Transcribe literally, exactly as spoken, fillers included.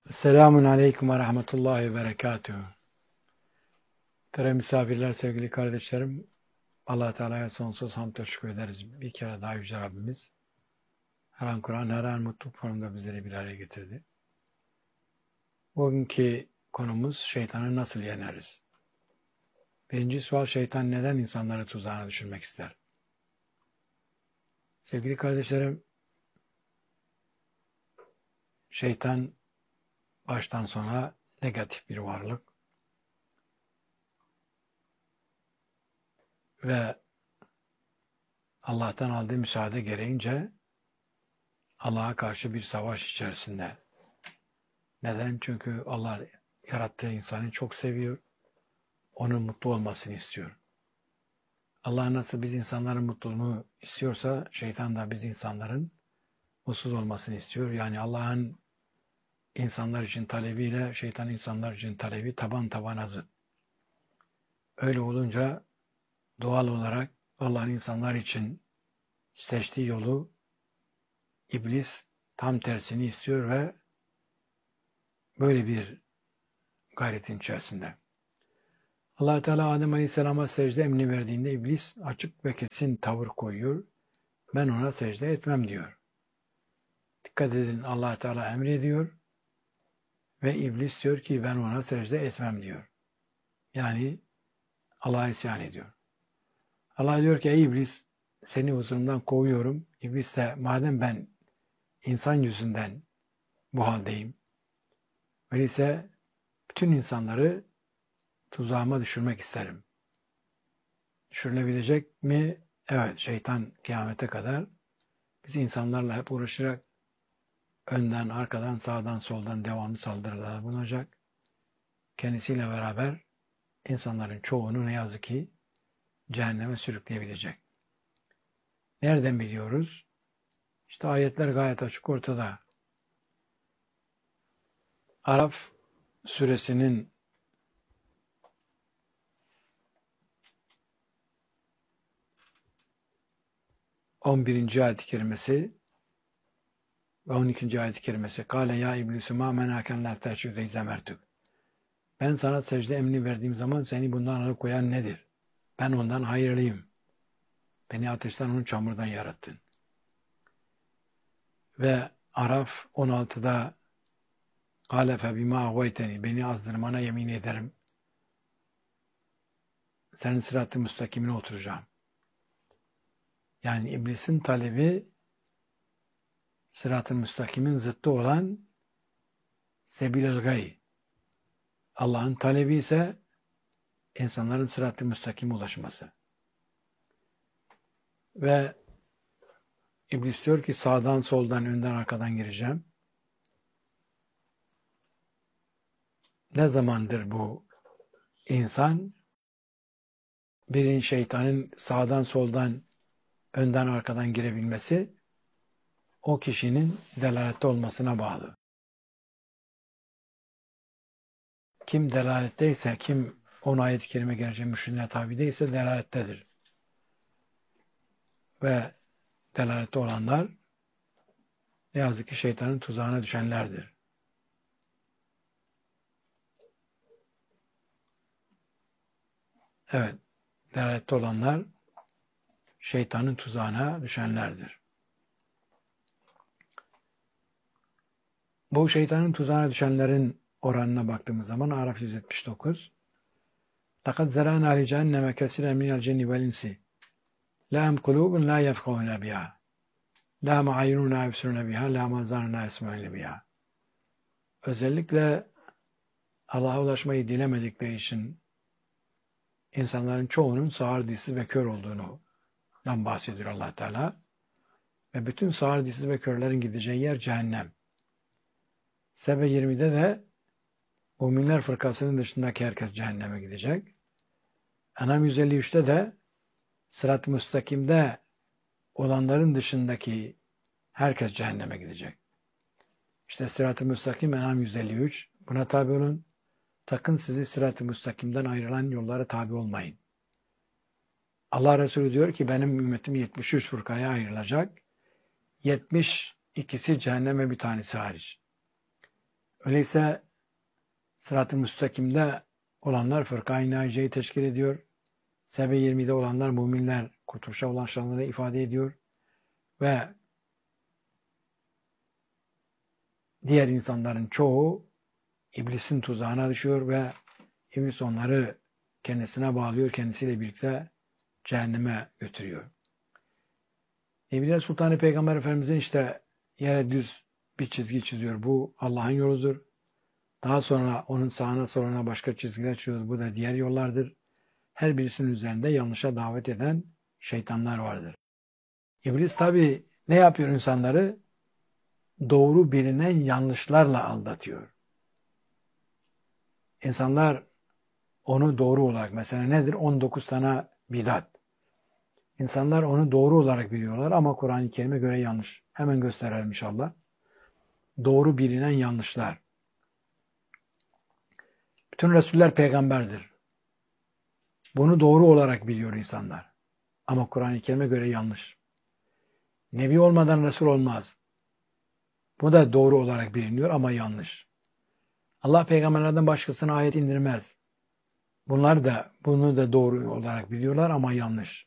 Selamun Aleyküm ve Rahmetullahi ve Berekatuhu. Tere misafirler, sevgili kardeşlerim, Allah Teala'ya sonsuz hamd ve şükür ederiz. Bir kere daha Yüce Rabbimiz her an Kur'an, her an mutlu formda bizleri bir araya getirdi. Bugünkü konumuz şeytanı nasıl yeneriz? Birinci sual, şeytan neden insanları tuzağına düşürmek ister? Sevgili kardeşlerim, şeytan baştan sona negatif bir varlık ve Allah'tan aldığı müsaade gereğince Allah'a karşı bir savaş içerisinde. Neden? Çünkü Allah yarattığı insanı çok seviyor. Onun mutlu olmasını istiyor. Allah nasıl biz insanların mutluluğunu istiyorsa şeytan da biz insanların mutsuz olmasını istiyor. Yani Allah'ın insanlar için talebiyle şeytan insanlar için talebi taban tabana zıt. Öyle olunca doğal olarak Allah'ın insanlar için seçtiği yolu iblis tam tersini istiyor ve böyle bir gayretin içerisinde. Allah Teala Adem Aleyhisselam'a secde emrini verdiğinde iblis açık ve kesin tavır koyuyor. Ben ona secde etmem diyor. Dikkat edin, Allah Teala emrediyor ve iblis diyor ki ben ona secde etmem diyor. Yani Allah'a isyan ediyor. Allah diyor ki ey iblis seni huzurumdan kovuyorum. İblis de madem ben insan yüzünden bu haldeyim, öyleyse bütün insanları tuzağıma düşürmek isterim. Düşürülebilecek mi? Evet, şeytan kıyamete kadar biz insanlarla hep uğraşarak önden, arkadan, sağdan, soldan devamlı saldırılar bulunacak. Kendisiyle beraber insanların çoğunu ne yazık ki cehenneme sürükleyebilecek. Nereden biliyoruz? İşte ayetler gayet açık ortada. Araf suresinin on birinci ayet-i kerimesi ve on ikinci ayet-i kerimesi Kâle ya iblisu mâ menâken lâ te'şüde izlemertük. Ben sana secde emrini verdiğim zaman seni bundan alıkoyan nedir? Ben ondan hayırlıyım. Beni ateşten, onu çamurdan yarattın. Ve Araf on altıda Kâle fe bimâ agvayteni. Beni azdırmana yemin ederim. Senin sırat-ı müstakimine oturacağım. Yani iblisin talebi sırat-ı müstakimin zıttı olan sebil-i gay. Allah'ın talebi ise insanların sırat-ı müstakime ulaşması. Ve iblis diyor ki sağdan, soldan, önden, arkadan gireceğim. Ne zamandır bu insan birinin şeytanın sağdan, soldan, önden, arkadan girebilmesi o kişinin delalette olmasına bağlı. Kim delaletteyse, kim on ayet-i kerime gelince müşrikine tabi değilse delalettedir. Ve delalette olanlar ne yazık ki şeytanın tuzağına düşenlerdir. Evet, delalette olanlar şeytanın tuzağına düşenlerdir. Bu şeytanın tuzağına düşenlerin oranına baktığımız zaman Araf yüz yetmiş dokuz لَقَدْ زَرَانَا لِجَهَنَّمَ كَثِيرًا مِنَ الْجِنِّ وَالْاِنْسِ لَهُمْ قُلُوبٌ لَا يَفْقَهُونَ بِهَا لَهُمْ أَعْيُنٌ لَا يُبْصِرُونَ بِهَا لَهُمْ آذَانٌ لَا يَسْمَعُونَ بِهَا. Özellikle Allah'a ulaşmayı dilemedikleri için insanların çoğunun sağır, dilsiz ve kör olduğunu bahsediyor Allah Teala. Ve bütün sağır, dilsiz ve körlerin gideceği yer cehennem. Sebe yirmide de müminler fırkasının dışındaki herkes cehenneme gidecek. Enam yüz elli üçte de sırat-ı müstakimde olanların dışındaki herkes cehenneme gidecek. İşte sırat-ı müstakim Enam yüz elli üç. Buna tabi olun. Sakın sizi sırat-ı müstakimden ayrılan yollara tabi olmayın. Allah Resulü diyor ki benim ümmetim yetmiş üç fırkaya ayrılacak. yetmiş ikisi cehenneme, bir tanesi hariç. Öyleyse sırat-ı müstakimde olanlar fırka-i naciyeyi teşkil ediyor. Sebe yirmide olanlar müminler kurtuluşa ulaşanları ifade ediyor. Ve diğer insanların çoğu iblisin tuzağına düşüyor ve iblis onları kendisine bağlıyor, kendisiyle birlikte cehenneme götürüyor. Nebiler Sultanı Peygamber Efendimiz'in işte yere düz bir çizgi çiziyor. Bu Allah'ın yoludur. Daha sonra onun sağına soluna başka çizgiler çiziyor. Bu da diğer yollardır. Her birisinin üzerinde yanlışa davet eden şeytanlar vardır. İblis tabi ne yapıyor insanları? Doğru bilinen yanlışlarla aldatıyor. İnsanlar onu doğru olarak, mesela nedir? on dokuz tane bidat. İnsanlar onu doğru olarak biliyorlar ama Kur'an-ı Kerim'e göre yanlış. Hemen gösterelim inşallah. Doğru bilinen yanlışlar. Bütün Resuller peygamberdir. Bunu doğru olarak biliyor insanlar. Ama Kur'an-ı Kerim'e göre yanlış. Nebi olmadan Resul olmaz. Bu da doğru olarak biliniyor ama yanlış. Allah peygamberlerden başkasına ayet indirmez. Bunlar da bunu da doğru olarak biliyorlar ama yanlış.